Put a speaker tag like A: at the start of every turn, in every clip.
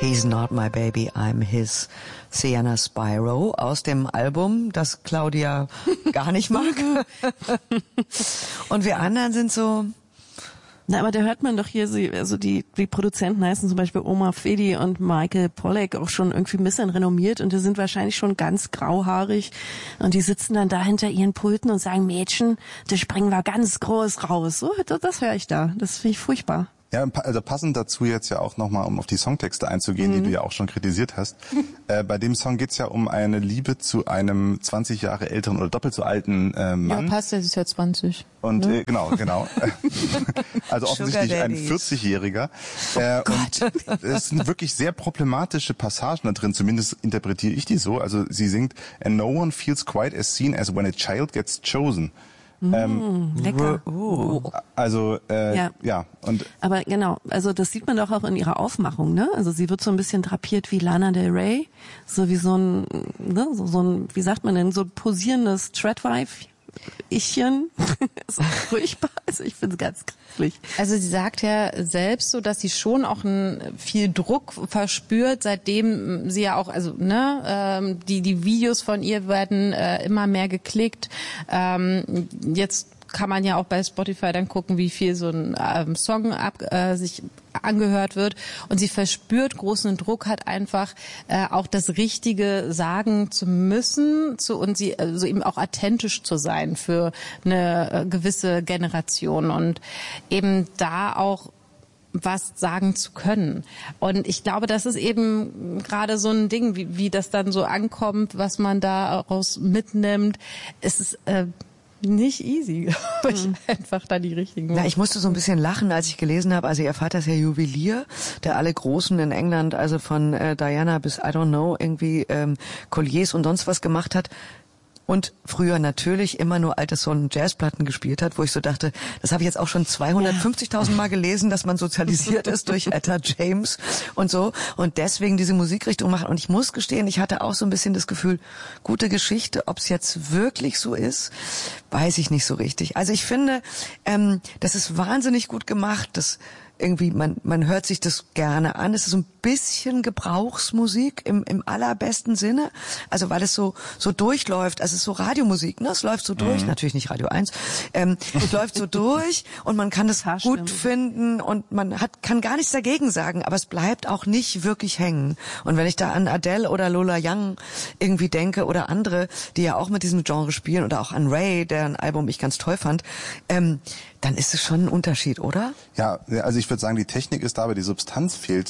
A: He's Not My Baby, I'm His, Sienna Spyro aus dem Album, das Claudia gar nicht mag. Und wir anderen sind so...
B: Na, aber da hört man doch hier, also die Produzenten heißen zum Beispiel Omar Fedi und Michael Pollack, auch schon irgendwie ein bisschen renommiert und die sind wahrscheinlich schon ganz grauhaarig und die sitzen dann da hinter ihren Pulten und sagen, Mädchen, das springen wir ganz groß raus. So, das höre ich da. Das finde ich furchtbar.
C: Ja, also passend dazu jetzt ja auch nochmal, um auf die Songtexte einzugehen, die du ja auch schon kritisiert hast. Bei dem Song geht's ja um eine Liebe zu einem 20 Jahre älteren oder doppelt so alten Mann.
D: Ja, passt, das ist ja 20.
C: Und
D: ne?
C: Genau. Also offensichtlich ein 40-Jähriger. Und es sind wirklich sehr problematische Passagen da drin, zumindest interpretiere ich die so. Also sie singt, and no one feels quite as seen as when a child gets chosen.
B: Lecker.
C: Also ja. Und
B: aber genau, also das sieht man doch auch in ihrer Aufmachung, ne? Also sie wird so ein bisschen drapiert wie Lana Del Rey, so wie so ein, ne, so ein, wie sagt man denn, so posierendes Treadwife-Ichchen. Das ist furchtbar. Also ich finde es ganz grauslich.
D: Also sie sagt ja selbst so, dass sie schon auch viel Druck verspürt, seitdem sie ja auch, also die Videos von ihr werden immer mehr geklickt. Jetzt kann man ja auch bei Spotify dann gucken, wie viel so ein Song sich angehört wird. Und sie verspürt großen Druck, hat einfach auch das Richtige sagen zu müssen und sie also eben auch authentisch zu sein für eine gewisse Generation und eben da auch was sagen zu können. Und ich glaube, das ist eben gerade so ein Ding, wie das dann so ankommt, was man daraus mitnimmt. Es ist nicht easy, glaube ich, einfach da die richtigen Worte.
A: Na, ich musste so ein bisschen lachen, als ich gelesen habe, also ihr Vater ist ja Juwelier, der alle Großen in England, also von Diana bis I don't know, irgendwie Colliers und sonst was gemacht hat. Und früher natürlich immer nur alte Soul- und Jazzplatten gespielt hat, wo ich so dachte, das habe ich jetzt auch schon 250.000 Mal gelesen, dass man sozialisiert ist durch Etta James und so und deswegen diese Musikrichtung macht. Und ich muss gestehen, ich hatte auch so ein bisschen das Gefühl, gute Geschichte, ob es jetzt wirklich so ist, weiß ich nicht so richtig. Also ich finde, das ist wahnsinnig gut gemacht, das irgendwie, man hört sich das gerne an. Es ist so ein bisschen Gebrauchsmusik im allerbesten Sinne. Also weil es so durchläuft. Also es ist so Radiomusik, ne? Es läuft so durch. Natürlich nicht Radio 1. Es läuft so durch und man kann das gut finden und man kann gar nichts dagegen sagen. Aber es bleibt auch nicht wirklich hängen. Und wenn ich da an Adele oder Lola Young irgendwie denke oder andere, die ja auch mit diesem Genre spielen oder auch an Ray, deren Album ich ganz toll fand, dann ist es schon ein Unterschied, oder?
C: Ja, also ich würde sagen, die Technik ist da, aber die Substanz fehlt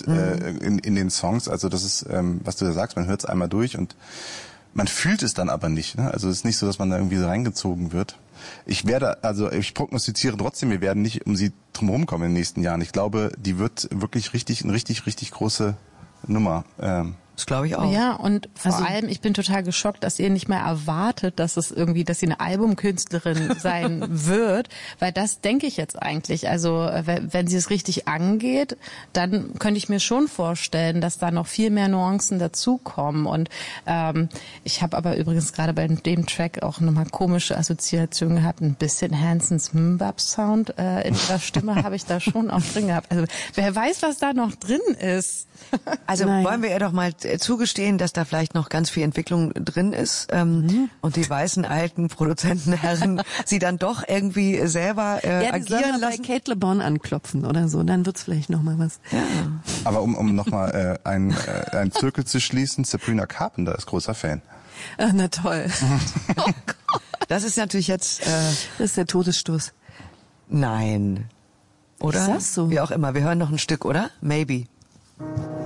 C: in den Songs. Also das ist, was du da sagst, man hört es einmal durch und man fühlt es dann aber nicht. Ne? Also es ist nicht so, dass man da irgendwie so reingezogen wird. Ich prognostiziere trotzdem, wir werden nicht um sie drumherum kommen in den nächsten Jahren. Ich glaube, die wird wirklich eine richtig große Nummer.
A: Das glaube ich auch.
D: Ja, und vor allem, ich bin total geschockt, dass ihr nicht mehr erwartet, dass sie eine Albumkünstlerin sein wird, weil das denke ich jetzt eigentlich. Also, wenn sie es richtig angeht, dann könnte ich mir schon vorstellen, dass da noch viel mehr Nuancen dazukommen. Und ich habe aber übrigens gerade bei dem Track auch nochmal komische Assoziationen gehabt, ein bisschen Hansons Mbap-Sound in ihrer Stimme habe ich da schon auch drin gehabt. Also, wer weiß, was da noch drin ist.
A: Also wollen wir ihr doch mal zugestehen, dass da vielleicht noch ganz viel Entwicklung drin ist und die weißen alten Produzentenherren sie dann doch irgendwie selber agieren lassen.
B: Bei Kate Le Bon anklopfen oder so, dann wird's vielleicht noch mal was.
A: Ja.
C: Aber um noch mal einen Zirkel zu schließen, Sabrina Carpenter ist großer Fan.
B: Na toll. Oh Gott.
A: Das ist natürlich jetzt...
B: das ist der Todesstoß.
A: Nein. Oder?
B: Ist das so?
A: Wie auch immer. Wir hören noch ein Stück, oder? Maybe.